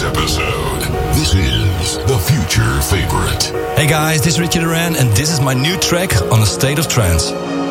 episode. This is The Future Favorite. Hey guys, this is Richie Duran and this is my new track on A State of Trance.